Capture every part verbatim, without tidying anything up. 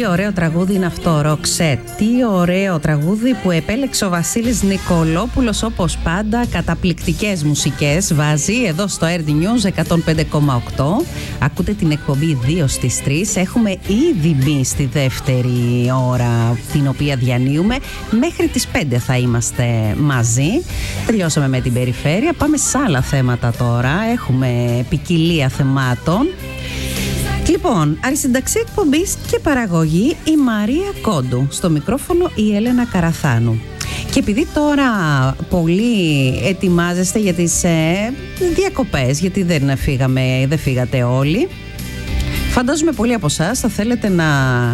Τι ωραίο τραγούδι είναι αυτό, Ροξέ. Τι ωραίο τραγούδι που επέλεξε ο Βασίλης Νικολόπουλος, όπως πάντα. Καταπληκτικές μουσικές βάζει εδώ στο Air News εκατόν πέντε κόμμα οκτώ. Ακούτε την εκπομπή δύο στις τρεις. Έχουμε ήδη μπει στη δεύτερη ώρα, την οποία διανύουμε. Μέχρι τις πέντε θα είμαστε μαζί. Τελειώσαμε με την περιφέρεια. Πάμε σε άλλα θέματα τώρα. Έχουμε ποικιλία θεμάτων. Λοιπόν, αρχισυνταξία εκπομπής και παραγωγή η Μαρία Κόντου. Στο μικρόφωνο η Έλενα Καραθάνου. Και επειδή τώρα πολύ ετοιμάζεστε για τις ε, διακοπές, γιατί δεν φύγαμε, δεν φύγατε όλοι, φαντάζομαι πολλοί από εσάς θα θέλετε να...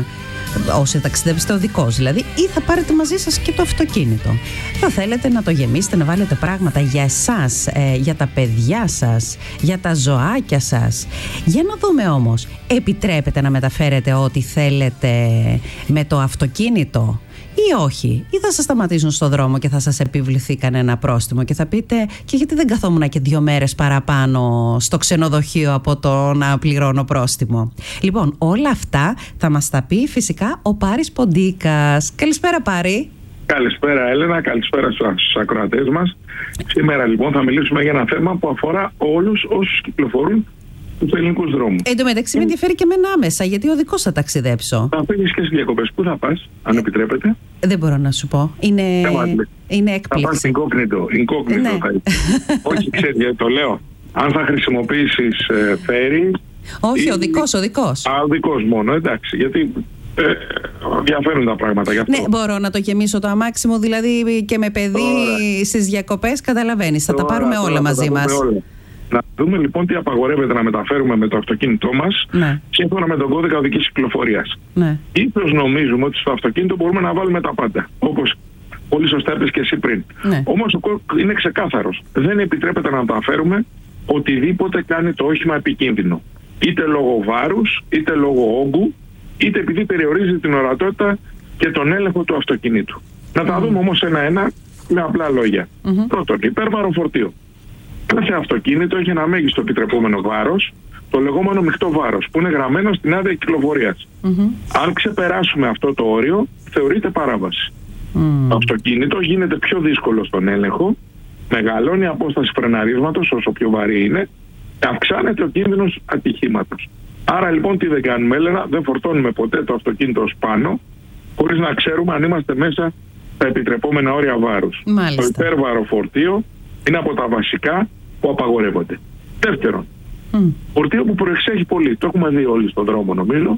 όσοι ταξιδεύεστε οδικός δηλαδή, ή θα πάρετε μαζί σας και το αυτοκίνητο. Θα θέλετε να το γεμίσετε, να βάλετε πράγματα για εσάς, ε, για τα παιδιά σας, για τα ζωάκια σας. Για να δούμε όμως, επιτρέπετε να μεταφέρετε ό,τι θέλετε με το αυτοκίνητο ή όχι? Ή θα σας σταματήσουν στο δρόμο και θα σας επιβληθεί κανένα πρόστιμο και θα πείτε, και γιατί δεν καθόμουν και δύο μέρες παραπάνω στο ξενοδοχείο από το να πληρώνω πρόστιμο? Λοιπόν, όλα αυτά θα μας τα πει φυσικά ο Πάρης Ποντίκας. Καλησπέρα, Πάρη. Καλησπέρα, Έλενα, καλησπέρα στους ακροατές μας. Σήμερα λοιπόν θα μιλήσουμε για ένα θέμα που αφορά όλους όσους κυκλοφορούν τους ελληνικούς δρόμους. Εν τω μεταξύ με ενδιαφέρει και εμένα άμεσα, γιατί οδικός θα ταξιδέψω. Θα πήγες και στις διακοπές. Πού θα πας, αν επιτρέπετε? Δεν μπορώ να σου πω. Είναι, είναι έκπληξη. Θα πας incognito. Incognito ναι. θα είσαι. Όχι, ξέρεις γιατί το λέω. Αν θα χρησιμοποιήσεις ε, φέρι... Όχι, ή... οδικός, οδικός. Α, οδικός μόνο, εντάξει. Γιατί ε, διαφέρουν τα πράγματα γι' αυτό. Ναι, μπορώ να το γεμίσω το αμάξι μου, δηλαδή και με παιδί τώρα, στις διακοπές, καταλαβαίνεις. Θα τώρα, τα πάρουμε τώρα, όλα μαζί μας. Όλα. Να δούμε λοιπόν τι απαγορεύεται να μεταφέρουμε με το αυτοκίνητό μας, ναι, σύμφωνα με τον κώδικα οδικής κυκλοφορίας. Ναι. Ίσως νομίζουμε ότι στο αυτοκίνητο μπορούμε να βάλουμε τα πάντα, όπως πολύ σωστά είπες και εσύ πριν. Ναι. Όμως ο κώδικας είναι ξεκάθαρος. Δεν επιτρέπεται να μεταφέρουμε οτιδήποτε κάνει το όχημα επικίνδυνο. Είτε λόγω βάρους, είτε λόγω όγκου, είτε επειδή περιορίζει την ορατότητα και τον έλεγχο του αυτοκινήτου. Να τα mm. δούμε όμως ένα-ένα με απλά λόγια. Mm-hmm. Πρώτον, υπέρβαρο φορτίο. Κάθε αυτοκίνητο έχει ένα μέγιστο επιτρεπόμενο βάρος, το λεγόμενο μεικτό βάρος, που είναι γραμμένο στην άδεια κυκλοφορίας. Mm-hmm. Αν ξεπεράσουμε αυτό το όριο, θεωρείται παράβαση. Mm. Το αυτοκίνητο γίνεται πιο δύσκολο στον έλεγχο, μεγαλώνει η απόσταση φρεναρίσματος όσο πιο βαρύ είναι, και αυξάνεται ο κίνδυνος ατυχήματος. Άρα λοιπόν τι δεν κάνουμε, Έλενα, δεν φορτώνουμε ποτέ το αυτοκίνητο ως πάνω, χωρίς να ξέρουμε αν είμαστε μέσα στα επιτρεπόμενα όρια βάρους. Μάλιστα. Το υπέρβαρο φορτίο είναι από τα βασικά που απαγορεύονται. Δεύτερον, mm. φορτίο που προεξέχει πολύ. Το έχουμε δει όλοι στον δρόμο, νομίζω.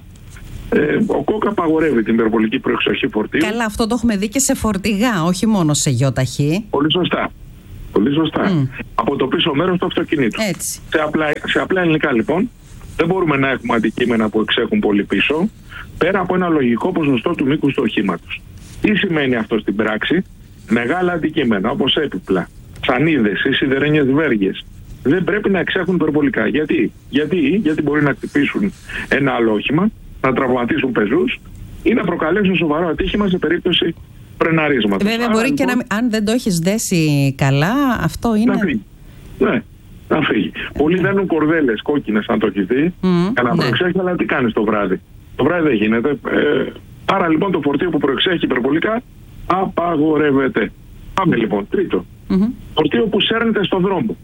Ε, ο ΚΟΚ απαγορεύει την υπερβολική προεξοχή φορτίου. Καλά, αυτό το έχουμε δει και σε φορτηγά, όχι μόνο σε γιοταχή. Πολύ σωστά. Πολύ σωστά. Mm. Από το πίσω μέρος του αυτοκινήτου. Έτσι. Σε απλά, σε απλά ελληνικά λοιπόν, δεν μπορούμε να έχουμε αντικείμενα που εξέχουν πολύ πίσω, πέρα από ένα λογικό ποσοστό του μήκους του οχήματος. Τι σημαίνει αυτό στην πράξη? Μεγάλα αντικείμενα, όπως έπιπλα, σανίδες ή σιδερένιες βέργες, δεν πρέπει να εξέχουν υπερβολικά. Γιατί? Γιατί, Γιατί μπορεί να χτυπήσουν ένα άλλο όχημα, να τραυματίσουν πεζούς ή να προκαλέσουν σοβαρό ατύχημα σε περίπτωση φρεναρίσματος. Βέβαια, μπορεί λοιπόν, και να, αν δεν το έχεις δέσει καλά, αυτό είναι. Να φύγει. Ναι, να φύγει. Πολλοί δένουν κορδέλες κόκκινες, αν το έχεις δει, mm, για να ναι. προεξέχει, αλλά τι κάνεις το βράδυ? Το βράδυ δεν γίνεται. Ε, άρα λοιπόν το φορτίο που προεξέχει υπερβολικά απαγορεύεται. Πάμε λοιπόν. Τρίτο. Mm-hmm. Φορτίο που σέρνεται στον δρόμο.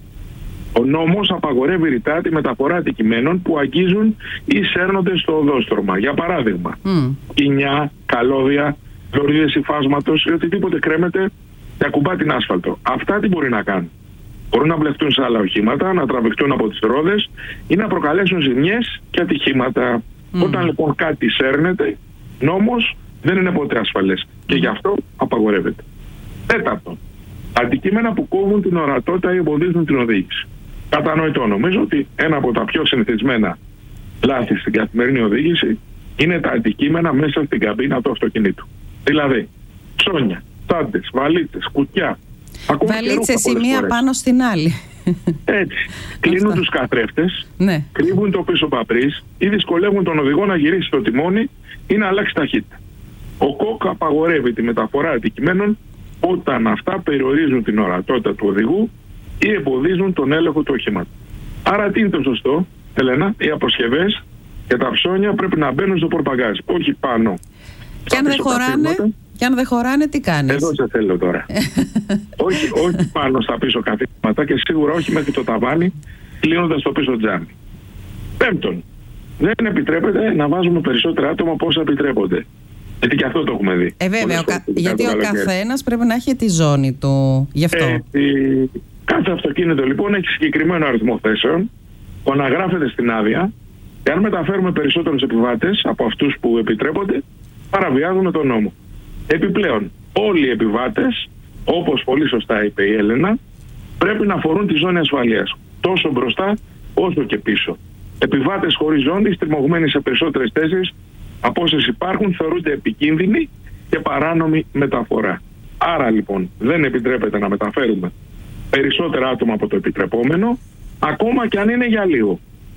Ο νόμος απαγορεύει ρητά τη μεταφορά αντικειμένων που αγγίζουν ή σέρνονται στο οδόστρωμα. Για παράδειγμα, mm. κοινιά, καλώδια, λωρίδες υφάσματος ή οτιδήποτε κρέμεται και ακουμπά την άσφαλτο. Αυτά τι μπορεί να κάνουν? Μπορούν να μπλεχτούν σε άλλα οχήματα, να τραβηχτούν από τις ρόδες ή να προκαλέσουν ζημιές και ατυχήματα. Mm. Όταν λοιπόν κάτι σέρνεται, νόμος δεν είναι ποτέ ασφαλές και γι' αυτό απαγορεύεται. Τέταρτον, αντικείμενα που κόβουν την ορατότητα ή εμποδίζουν την οδήγηση. Κατανοητό, νομίζω ότι ένα από τα πιο συνηθισμένα λάθη στην καθημερινή οδήγηση είναι τα αντικείμενα μέσα στην καμπίνα του αυτοκινήτου. Δηλαδή, ψώνια, τσάντες, βαλίτσες, κουτιά. Βαλίτσες η μία πάνω στην άλλη. Έτσι. Κλείνουν τους καθρέφτες, ναι. κρύβουν το πίσω παπρίζ ή δυσκολεύουν τον οδηγό να γυρίσει το τιμόνι ή να αλλάξει ταχύτητα. Ο ΚΟΚ απαγορεύει τη μεταφορά αντικειμένων όταν αυτά περιορίζουν την ορατότητα του οδηγού ή εμποδίζουν τον έλεγχο του οχήματος. Άρα τι είναι το σωστό, Ελένα? Οι αποσκευές και τα ψώνια πρέπει να μπαίνουν στο πορπαγκάζ, όχι πάνω. Και αν δεν χωράνε, και αν δεν χωράνε, τι κάνεις? Εδώ σε θέλω τώρα. όχι, όχι πάνω στα πίσω καθίσματα και σίγουρα όχι μέχρι το ταβάνι, κλείνοντας το πίσω τζάμι. Πέμπτον, δεν επιτρέπεται να βάζουμε περισσότερα άτομα από όσα επιτρέπονται. Γιατί και αυτό το έχουμε δει. Ε, βέβαια, ο κα... γιατί ο καθένας πρέπει να έχει τη ζώνη του. Γι' αυτό. Ε, η... Κάθε αυτοκίνητο λοιπόν έχει συγκεκριμένο αριθμό θέσεων που αναγράφεται στην άδεια και αν μεταφέρουμε περισσότερους επιβάτες από αυτούς που επιτρέπονται, παραβιάζουμε τον νόμο. Επιπλέον, όλοι οι επιβάτες, όπως πολύ σωστά είπε η Έλενα, πρέπει να φορούν τη ζώνη ασφαλείας, τόσο μπροστά όσο και πίσω. Επιβάτες χωρίς ζώνη, στριμωγμένοι σε περισσότερες θέσεις από όσες υπάρχουν, θεωρούνται επικίνδυνοι και παράνομη μεταφορά. Άρα λοιπόν δεν επιτρέπεται να μεταφέρουμε περισσότερα άτομα από το επιτρεπόμενο, ακόμα και αν είναι για λίγο.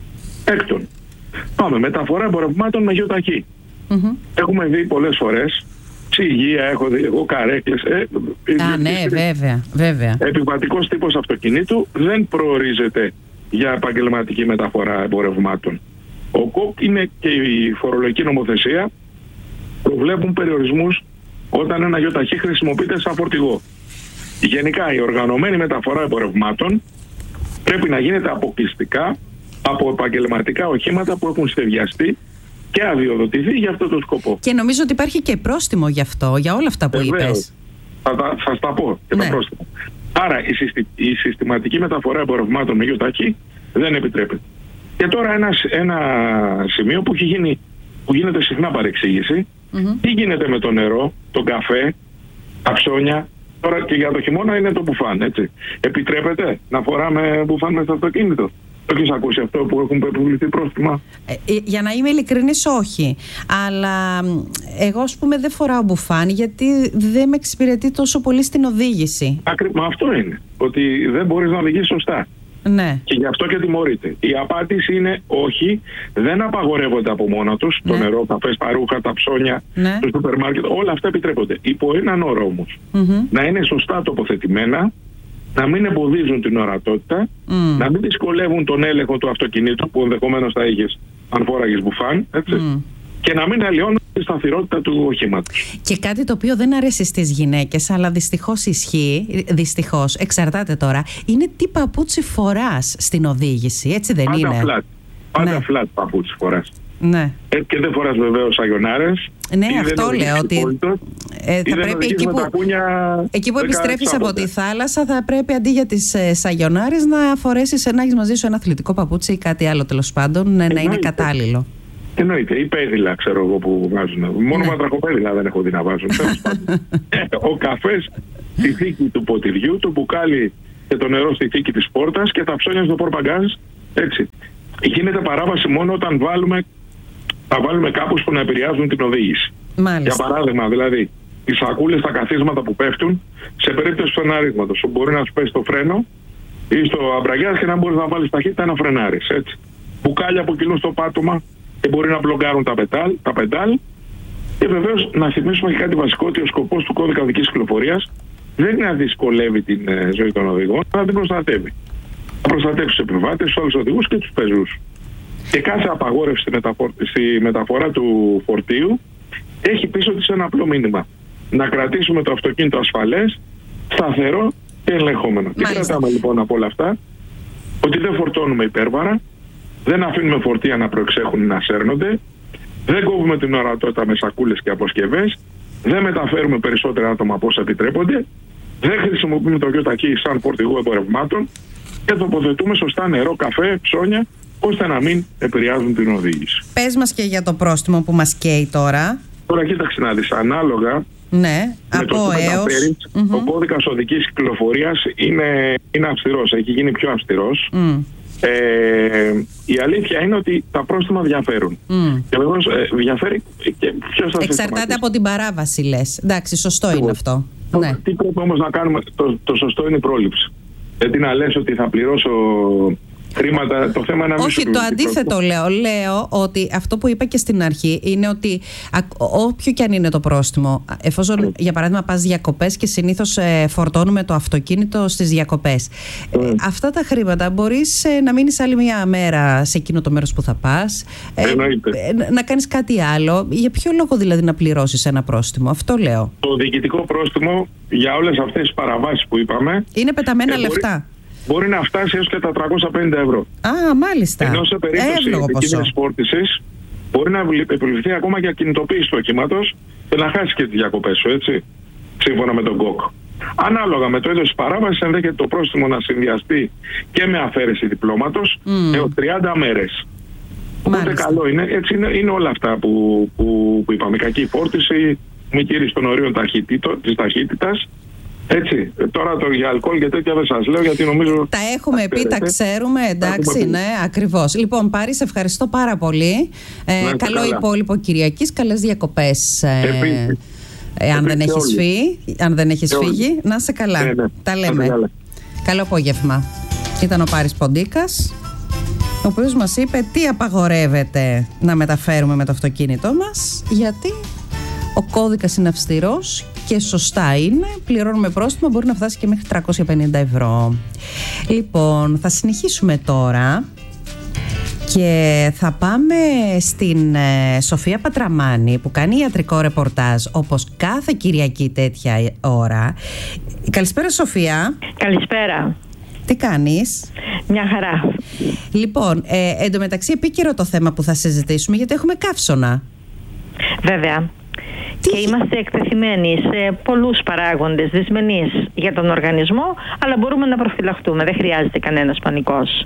Έκτον, πάμε μεταφορά εμπορευμάτων με γεωταχή. Mm-hmm. Έχουμε δει πολλές φορές ψυγεία, έχω δει εγώ καρέκλες. Ε, Α, ναι, βέβαια, βέβαια. Επιβατικός τύπος αυτοκινήτου δεν προορίζεται για επαγγελματική μεταφορά εμπορευμάτων. Ο ΚΟΚ είναι και η φορολογική νομοθεσία προβλέπουν περιορισμούς όταν ένα γεωταχή χρησιμοποιείται σαν φορτηγό. Γενικά η οργανωμένη μεταφορά εμπορευμάτων πρέπει να γίνεται αποκλειστικά από επαγγελματικά οχήματα που έχουν σχεδιαστεί και αδειοδοτηθεί για αυτό το σκοπό. Και νομίζω ότι υπάρχει και πρόστιμο γι' αυτό, για όλα αυτά που Βεβαίως. είπες. Θα, θα, θα στα πω και ναι. τα πρόστιμα. Άρα η, συστη, η συστηματική μεταφορά εμπορευμάτων με γεωταχή δεν επιτρέπεται. Και τώρα ένα, ένα σημείο που, έχει γίνει, που γίνεται συχνά παρεξήγηση. Mm-hmm. Τι γίνεται με το νερό, τον καφέ, τα ψώνια. Τώρα και για το χειμώνα είναι το μπουφάν, έτσι. Επιτρέπεται να φοράμε μπουφάν μέσα στο αυτοκίνητο? Το έχεις ακούσει αυτό που έχουν επιβληθεί πρόστιμα? Ε, για να είμαι ειλικρινής, όχι. Αλλά εγώ, ας πούμε, δεν φοράω μπουφάν γιατί δεν με εξυπηρετεί τόσο πολύ στην οδήγηση. Άκρη, μα αυτό είναι. Ότι δεν μπορείς να οδηγήσεις σωστά. Ναι. Και γι' αυτό και τιμωρείται. Η απάντηση είναι όχι, δεν απαγορεύονται από μόνα τους. Ναι. Το νερό, τα καφές, τα ρούχα, τα ψώνια, ναι. το σούπερ μάρκετ, όλα αυτά επιτρέπονται. Υπό έναν όρο όμως. Mm-hmm. Να είναι σωστά τοποθετημένα, να μην εμποδίζουν την ορατότητα, mm. να μην δυσκολεύουν τον έλεγχο του αυτοκινήτου που ενδεχομένως θα είχες αν φόραγες μπουφάν, έτσι. Mm. Και να μην αλλοιώνουν τη σταθερότητα του οχήματος. Και κάτι το οποίο δεν αρέσει στις γυναίκες, αλλά δυστυχώς ισχύει, δυστυχώς, εξαρτάται τώρα, είναι τι παπούτσι φοράς στην οδήγηση, έτσι δεν πάντα είναι? Flat. Πάντα ναι. flat παπούτσι φοράς. Ναι. Ε, και δεν φοράς βεβαίως σαγιονάρες. Ναι, αυτό λέω ότι ε, θα πρέπει εκεί που, εκεί που επιστρέφεις από τη θάλασσα θα πρέπει αντί για τις ε, σαγιονάρες να φορέσεις, να έχεις μαζί σου ένα αθλητικό παπούτσι ή κάτι άλλο τέλος πάντων, ε, να είναι κατάλληλο. Εννοείται, ή πέδιλα ξέρω εγώ που βάζουν. Μόνο ναι. βατραχοπέδιλα δεν έχω δει να βάζουν. Ο καφές στη θήκη του ποτηριού, το μπουκάλι και το νερό στη θήκη της πόρτας και τα ψώνια στο πορπαγκάζ. Έτσι. Γίνεται παράβαση μόνο όταν βάλουμε, θα βάλουμε κάπους που να επηρεάζουν την οδήγηση. Μάλιστα. Για παράδειγμα, δηλαδή, οι σακούλες στα καθίσματα που πέφτουν σε περίπτωση φρεναρίσματος. Μπορεί να σου πέσει το φρένο ή στο αμπραγιάζ και να μπορείς να βάλεις ταχύτητα να φρενάρεις. Έτσι. Μπουκάλια που κυλούν στο πάτωμα και μπορεί να μπλοκάρουν τα πεντάλ, τα πεντάλ. Και βεβαίως να θυμίσουμε και κάτι βασικό, ότι ο σκοπός του κώδικα οδικής κυκλοφορίας δεν είναι να δυσκολεύει την ε, ζωή των οδηγών, αλλά να την προστατεύει. Να προστατεύει τους επιβάτες, τους άλλους οδηγούς και τους πεζούς. Και κάθε απαγόρευση στη, μεταφορ... στη μεταφορά του φορτίου έχει πίσω της ένα απλό μήνυμα. Να κρατήσουμε το αυτοκίνητο ασφαλές, σταθερό και ελεγχόμενο. Τι κρατάμε λοιπόν από όλα αυτά? Ότι δεν φορτώνουμε υπέρβαρα, δεν αφήνουμε φορτία να προεξέχουν ή να σέρνονται, δεν κόβουμε την ορατότητα με σακούλες και αποσκευές, δεν μεταφέρουμε περισσότερα άτομα από όσα επιτρέπονται, δεν χρησιμοποιούμε το γεωταχή σαν φορτηγό εμπορευμάτων και τοποθετούμε σωστά νερό, καφέ, ψώνια, ώστε να μην επηρεάζουν την οδήγηση. Πες μας και για το πρόστιμο που μας καίει τώρα. Τώρα κοίταξε να δεις, ανάλογα ναι, από έως mm-hmm. ο κώδικας οδικής κυκλοφορίας είναι, είναι αυστηρός, έχει γίνει πιο αυστηρός. Mm. Ε, η αλήθεια είναι ότι τα πρόστιμα διαφέρουν. Mm. Και βεβαίως ε, διαφέρει και ποιος θα εξαρτάται από την παράβαση, λες. Εντάξει, σωστό είναι αυτό. Το, ναι. Τι πρέπει όμως να κάνουμε? Το, το σωστό είναι η πρόληψη. Γιατί να λες ότι θα πληρώσω χρήματα, το θέμα είναι να μην Όχι, το αντίθετο λέω. Λέω ότι αυτό που είπα και στην αρχή είναι ότι όποιο και αν είναι το πρόστιμο, εφόσον mm. για παράδειγμα πας διακοπές και συνήθως ε, φορτώνουμε το αυτοκίνητο στις διακοπές, mm. ε, αυτά τα χρήματα μπορείς ε, να μείνεις άλλη μια μέρα σε εκείνο το μέρος που θα πας, ε, ε, να κάνεις κάτι άλλο. Για ποιο λόγο δηλαδή να πληρώσεις ένα πρόστιμο? Αυτό λέω. Το διοικητικό πρόστιμο για όλες αυτές τις παραβάσεις που είπαμε είναι πεταμένα ε, λεφτά. Μπορεί... Μπορεί να φτάσει έως και τα τριακόσια πενήντα ευρώ. Α, μάλιστα. Ενώ σε περίπτωση επικίνδυνης φόρτισης μπορεί να επιβληθεί ακόμα για κινητοποίηση του οχήματος και να χάσει και τις διακοπές σου, έτσι, σύμφωνα με τον ΚΟΚ. Ανάλογα με το είδος της παράβασης, ενδέχεται το πρόστιμο να συνδυαστεί και με αφαίρεση διπλώματος mm. έως τριάντα μέρες. Οπότε καλό είναι. Έτσι είναι, είναι όλα αυτά που, που, που είπαμε. Κακή φόρτιση, μη τήρηση των ορίων της ταχύτητας. Έτσι, τώρα το για αλκοόλ και τέτοια δεν σας λέω, γιατί νομίζω... Τα έχουμε πει, τα ξέρουμε, εντάξει, ναι, ακριβώς. Λοιπόν, Πάρη, σε ευχαριστώ πάρα πολύ. Ε, καλό καλά. Υπόλοιπο Κυριακής, καλές διακοπές. Ε, ε, αν, δεν έχεις φύγει, αν δεν έχεις φύγει, να είσαι καλά. Ναι, ναι. Τα λέμε. Καλά. Καλό απόγευμα. Ήταν ο Πάρης Ποντίκας, ο οποίος μας είπε τι απαγορεύεται να μεταφέρουμε με το αυτοκίνητό μας, γιατί ο κώδικας είναι αυστηρός και σωστά είναι, πληρώνουμε πρόστιμο, μπορεί να φτάσει και μέχρι τριακόσια πενήντα ευρώ. Λοιπόν, θα συνεχίσουμε τώρα και θα πάμε στην ε, Σοφία Πατραμάνη, που κάνει ιατρικό ρεπορτάζ όπως κάθε Κυριακή τέτοια ώρα. Καλησπέρα, Σοφία. Καλησπέρα. Τι κάνεις? Μια χαρά. Λοιπόν, ε, εντωμεταξύ επίκαιρο το θέμα που θα συζητήσουμε, γιατί έχουμε καύσωνα. Βέβαια. Και είμαστε εκτεθειμένοι σε πολλούς παράγοντες δυσμενείς για τον οργανισμό, αλλά μπορούμε να προφυλαχτούμε, δεν χρειάζεται κανένας πανικός.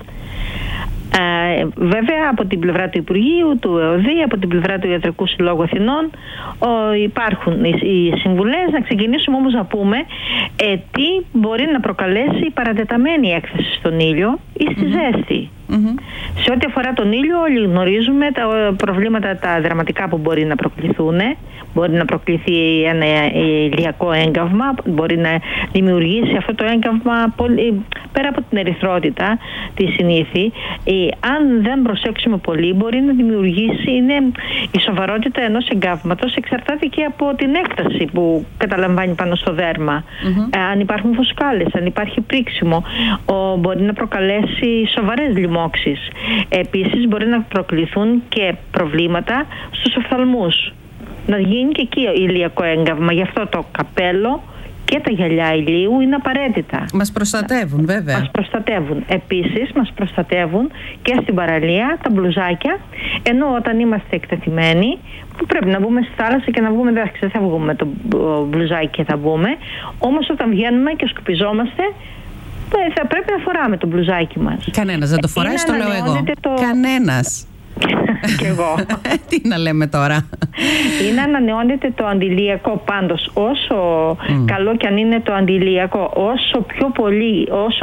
Ε, βέβαια, από την πλευρά του Υπουργείου, του ΕΟΔΗ, από την πλευρά του Ιατρικού Συλλόγου Αθηνών, ο, υπάρχουν οι, οι συμβουλές. Να ξεκινήσουμε όμως να πούμε ε, τι μπορεί να προκαλέσει η παρατεταμένη έκθεση στον ήλιο ή στη mm-hmm. ζέστη. Mm-hmm. Σε ό,τι αφορά τον ήλιο, όλοι γνωρίζουμε τα προβλήματα τα δραματικά που μπορεί να προκληθούν. Μπορεί να προκληθεί ένα ηλιακό έγκαυμα, μπορεί να δημιουργήσει αυτό το έγκαυμα πολύ, πέρα από την ερυθρότητα, τη συνήθη. Ε, αν δεν προσέξουμε πολύ, μπορεί να δημιουργήσει, είναι η σοβαρότητα ενός εγκαύματος εξαρτάται και από την έκταση που καταλαμβάνει πάνω στο δέρμα. Mm-hmm. Ε, αν υπάρχουν φουσκάλες, αν υπάρχει πρίξιμο, ο, μπορεί να προκαλέσει σοβαρές λοιμώξεις. Επίσης μπορεί να προκληθούν και προβλήματα στους οφθαλμούς. Να γίνει και εκεί ηλιακό έγκαυμα. Γι' αυτό το καπέλο και τα γυαλιά ηλίου είναι απαραίτητα. Μας προστατεύουν, βέβαια. Μας προστατεύουν. Επίσης, μας προστατεύουν και στην παραλία τα μπλουζάκια, ενώ όταν είμαστε εκτεθειμένοι, που πρέπει να βγούμε στη θάλασσα και να βγούμε, εντάξει, δεν θα βγούμε με το μπλουζάκι και θα βγούμε, όμως όταν βγαίνουμε και σκουπιζόμαστε, θα πρέπει να φοράμε το μπλουζάκι μας. Κανένας δεν το φοράει, στο λέω εγώ. Το... Κανένας. Κι εγώ. Τι να λέμε τώρα. Είναι ανανεώνεται το αντιλιακό πάντως. Όσο mm. καλό κι αν είναι το αντιλιακό, όσο πιο πολύ, όσο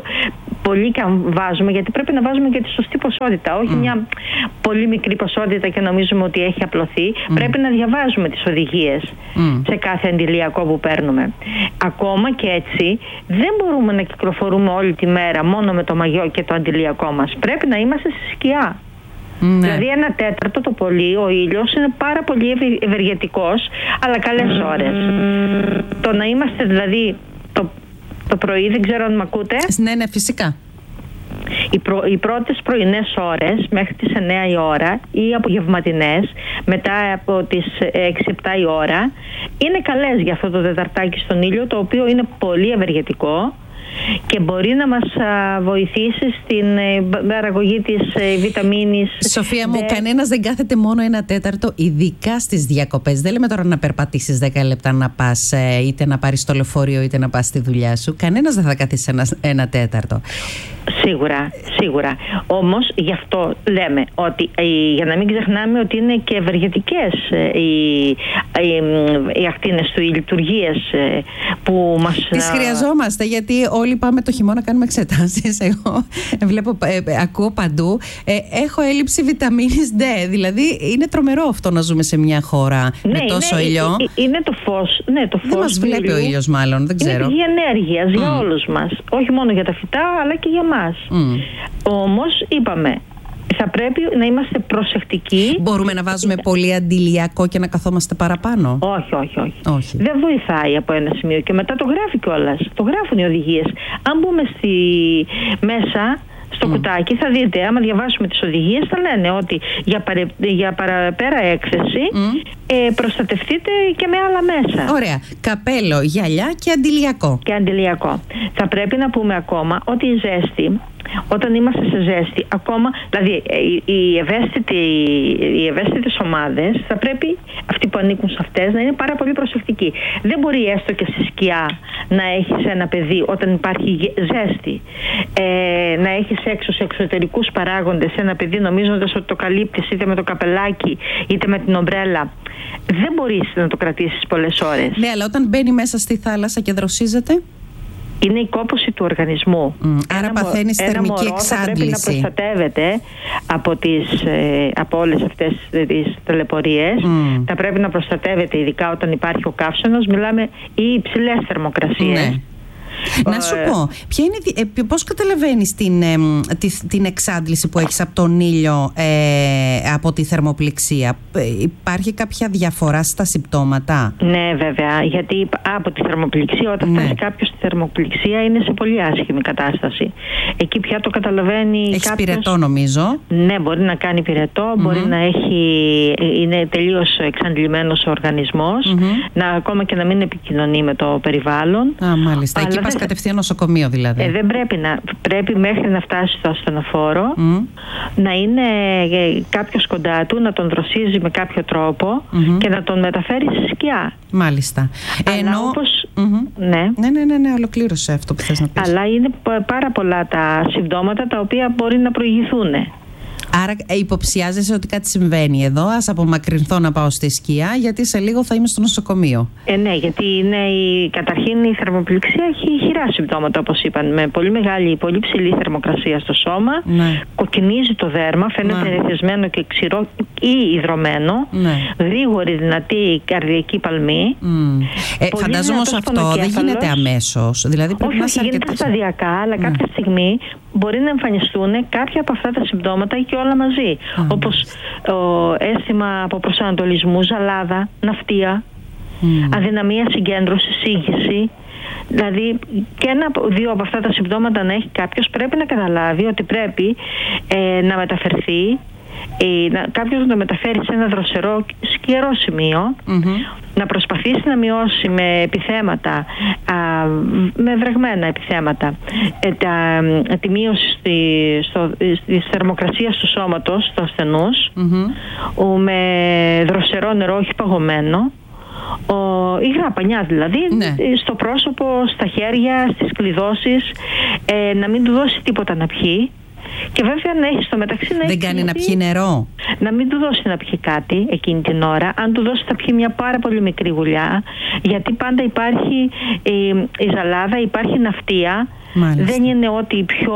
πολύ και αν βάζουμε, γιατί πρέπει να βάζουμε και τη σωστή ποσότητα, όχι mm. μια πολύ μικρή ποσότητα και νομίζουμε ότι έχει απλωθεί. Mm. Πρέπει να διαβάζουμε τις οδηγίες mm. σε κάθε αντιλιακό που παίρνουμε. Ακόμα και έτσι δεν μπορούμε να κυκλοφορούμε όλη τη μέρα μόνο με το μαγιό και το αντιλιακό μας. Πρέπει να είμαστε στη σκιά. Ναι. Δηλαδή ένα τέταρτο το πολύ, ο ήλιος είναι πάρα πολύ ευεργετικός, αλλά καλές ώρες. Το να είμαστε δηλαδή το, το πρωί, δεν ξέρω αν με ακούτε. Ναι, ναι, φυσικά. Οι, προ, οι πρώτες πρωινές ώρες μέχρι τις εννιά η ώρα ή απογευματινές μετά από τις έξι επτά η ώρα είναι καλές για αυτό το τεταρτάκι στον ήλιο, το οποίο είναι πολύ ευεργετικό και μπορεί να μας α, βοηθήσει στην παραγωγή της ε, βιταμίνης. Σοφία μου, δε... κανένας δεν κάθεται μόνο ένα τέταρτο, ειδικά στις διακοπές. Δεν λέμε τώρα να περπατήσεις δέκα λεπτά να πας, ε, είτε να πάρεις το λεωφορείο είτε να πας στη δουλειά σου. Κανένας δεν θα καθίσει ένα, ένα τέταρτο. Σίγουρα, σίγουρα. Όμως γι' αυτό λέμε ότι ε, για να μην ξεχνάμε ότι είναι και ευεργετικές ε, οι, οι, οι ακτίνες του, οι λειτουργίες ε, που μας... Τις χρειαζόμαστε, γιατί όλοι πάμε το χειμώνα, κάνουμε εξετάσεις. Εγώ βλέπω, ε, ακούω παντού. Ε, έχω έλλειψη βιταμίνης D. Δηλαδή είναι τρομερό αυτό να ζούμε σε μια χώρα ναι, με τόσο είναι, ήλιο. Είναι, είναι το φως. Ναι, το φως δεν μας βλέπει ήλιου. Ο ήλιος, μάλλον. Δεν ξέρω. Είναι πηγή ενέργειας mm. για όλους μας. Όχι μόνο για τα φυτά, αλλά και για μας. Mm. Όμως είπαμε, θα πρέπει να είμαστε προσεκτικοί. Μπορούμε να βάζουμε πολύ αντιλιακό και να καθόμαστε παραπάνω? Όχι, όχι, όχι, όχι. Δεν βοηθάει από ένα σημείο και μετά το γράφει κιόλας. Το γράφουν οι οδηγίες. Αν μπούμε στη... μέσα στο mm. κουτάκι θα δείτε, άμα διαβάσουμε τις οδηγίες, θα λένε ότι για, παρε... για παραπέρα έκθεση mm. ε, προστατευτείτε και με άλλα μέσα. Ωραία. Καπέλο, γυαλιά και αντιλιακό. Και αντιλιακό. Θα πρέπει να πούμε ακόμα ότι η ζέστη, όταν είμαστε σε ζέστη, ακόμα, δηλαδή οι, ευαίσθητοι, οι ευαίσθητες ομάδες θα πρέπει, αυτοί που ανήκουν σε αυτές, να είναι πάρα πολύ προσεκτικοί. Δεν μπορεί έστω και στη σκιά να έχεις ένα παιδί όταν υπάρχει ζέστη, ε, να έχεις έξω σε εξωτερικούς παράγοντες ένα παιδί νομίζοντας ότι το καλύπτεις είτε με το καπελάκι είτε με την ομπρέλα. Δεν μπορείς να το κρατήσεις πολλές ώρες. Ναι, αλλά όταν μπαίνει μέσα στη θάλασσα και δροσίζεται, είναι η κόπωση του οργανισμού. Mm, άρα ένα, παθαίνεις ένα θερμική μωρό εξάντληση. Θα πρέπει να προστατεύεται από, τις, ε, από όλες αυτές τις ταλαιπωρίες. Mm. Θα πρέπει να προστατεύεται ειδικά όταν υπάρχει ο καύσωνος. Μιλάμε οι υψηλές θερμοκρασίες. Ναι. Να σου πω, ποια είναι, ε, πώς καταλαβαίνεις την, ε, τη, την εξάντληση που έχεις από τον ήλιο, ε, από τη θερμοπληξία? Ε, υπάρχει κάποια διαφορά στα συμπτώματα? Ναι, βέβαια, γιατί από τη θερμοπληξία, όταν ναι. φτάσει κάποιος στη θερμοπληξία, είναι σε πολύ άσχημη κατάσταση. Εκεί πια το καταλαβαίνει. Έχεις κάποιος... πυρετό, νομίζω. Ναι, μπορεί να κάνει πυρετό, mm-hmm. μπορεί να έχει, είναι τελείως εξαντλημένος ο οργανισμός, mm-hmm. να, ακόμα και να μην επικοινωνεί με το περιβάλλον. Α, μάλιστα. Εκεί πας κατευθείαν νοσοκομείο δηλαδή. Ε, δεν πρέπει να, πρέπει μέχρι να φτάσει στο ασθενοφόρο mm. να είναι ε, κάποιος κοντά του, να τον δροσίζει με κάποιο τρόπο mm-hmm. και να τον μεταφέρει στη σκιά. Μάλιστα. Αλλά Ενώ... όπως... Mm-hmm. Ναι. ναι, ναι, ναι, ναι, ολοκλήρωσε αυτό που θες να πεις. Αλλά είναι πάρα πολλά τα συμπτώματα τα οποία μπορεί να προηγηθούν. Άρα υποψιάζεσαι ότι κάτι συμβαίνει εδώ, ας απομακρυνθώ να πάω στη σκιά, γιατί σε λίγο θα είμαι στο νοσοκομείο. Ε, ναι, γιατί είναι η, καταρχήν η θερμοπληξία έχει χειρά συμπτώματα, όπως είπαν, με πολύ μεγάλη, πολύ ψηλή θερμοκρασία στο σώμα, ναι. κοκκινίζει το δέρμα, φαίνεται ναι. ερεθισμένο και ξηρό ή υδρωμένο, ναι. γρήγορη δυνατή καρδιακή παλμή. Mm. Ε, φαντάζομαι όμως αυτό δεν γίνεται αμέσως, δηλαδή πρέπει όχι, να όχι, γίνεται αρκετά... σταδιακά, αλλά ναι. κάποια στιγμή μπορεί να εμφανιστούν κάποια από αυτά τα συμπτώματα και όλα μαζί. Mm. Όπως ο αίσθημα από προσανατολισμού, ζαλάδα, ναυτία, mm. αδυναμία συγκέντρωση, σύγχυση. Δηλαδή και ένα, δύο από αυτά τα συμπτώματα να έχει κάποιος, πρέπει να καταλάβει ότι πρέπει ε, να μεταφερθεί, ε, να, κάποιος να το μεταφέρει σε ένα δροσερό, σκιερό σημείο, mm-hmm. να προσπαθήσει να μειώσει με επιθέματα, α, με βρεγμένα επιθέματα, ε, τα, τη μείωση στη, στο, της θερμοκρασίας του σώματος του ασθενούς, mm-hmm. με δροσερό νερό, όχι παγωμένο, ο, υγρά πανιά δηλαδή, ναι. στο πρόσωπο, στα χέρια, στις κλειδώσεις, ε, να μην του δώσει τίποτα να πιει. Και βέβαια να έχει στο μεταξύ να δεν κάνει να πιει νερό. Να μην του δώσει να πιει κάτι εκείνη την ώρα. Αν του δώσει θα πιει μια πάρα πολύ μικρή γουλιά. Γιατί πάντα υπάρχει η, η ζαλάδα, υπάρχει ναυτία. Μάλιστα. Δεν είναι ότι πιο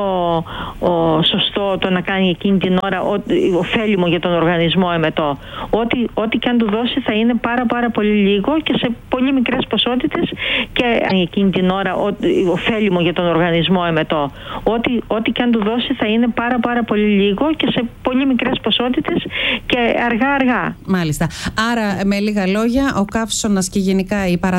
ο, σωστό το να κάνει εκείνη την ώρα ο, ωφέλιμο για τον οργανισμό εμετό. Ό,τι, ό,τι και αν του δώσει θα είναι πάρα πάρα πολύ λίγο και σε πολύ μικρές ποσότητες και εκείνη την ώρα ο, ωφέλιμο για τον οργανισμό εμετό. Ό,τι, ό,τι και αν του δώσει θα είναι πάρα πάρα πολύ λίγο και σε πολύ μικρές ποσότητες και αργά αργά. Μάλιστα. Άρα με λίγα λόγια ο καύσωνας και γενικά η παρα